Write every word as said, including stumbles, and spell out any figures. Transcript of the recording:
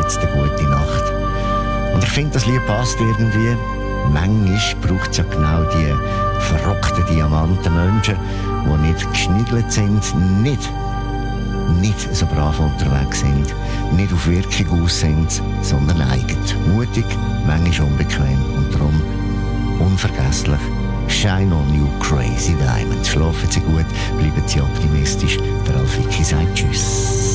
jetzt eine gute Nacht. Und ich finde, das Lied passt irgendwie. Manchmal braucht es ja genau die verrockten Diamantenmenschen, die nicht geschniegelt sind, nicht, nicht so brav unterwegs sind, nicht auf Wirkung aus sind, sondern eigen. Mutig, manchmal unbequem und darum unvergesslich. Shine on you crazy diamonds. Schlafen Sie gut, bleiben Sie optimistisch. Der Ralf Vicki sagt Tschüss.